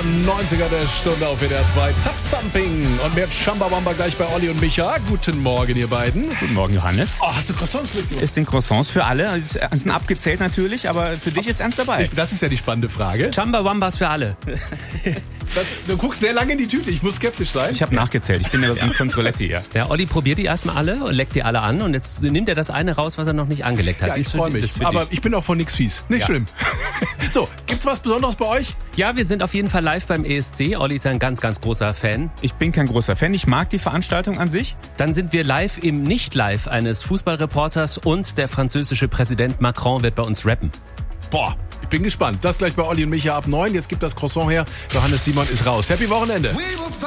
90er der Stunde auf WDR 2. Top Thumping und mehr Chumbawamba gleich bei Olli und Micha. Guten Morgen, ihr beiden. Guten Morgen, Johannes. Oh, hast du Croissants mitgebracht? Es sind Croissants für alle. Es sind abgezählt natürlich, aber für dich ist ernst dabei. Das ist ja die spannende Frage. Chumbawambas für alle. Du guckst sehr lange in die Tüte. Ich muss skeptisch sein. Ich habe nachgezählt. Ich bin ja ein Controletti hier. Ja, Olli probiert die erstmal alle und leckt die alle an. Und jetzt nimmt er das eine raus, was er noch nicht angeleckt hat. Ja, ich freue mich. Aber ich bin auch von nichts fies. Nicht schlimm. So, gibt's was Besonderes bei euch? Ja, wir sind auf jeden Fall live beim ESC. Olli ist ein ganz, ganz großer Fan. Ich bin kein großer Fan. Ich mag die Veranstaltung an sich. Dann sind wir live im Nicht-Live eines Fußballreporters und der französische Präsident Macron wird bei uns rappen. Boah, ich bin gespannt. Das gleich bei Olli und Micha ab 9. Jetzt gibt das Croissant her. Johannes Simon ist raus. Happy Wochenende.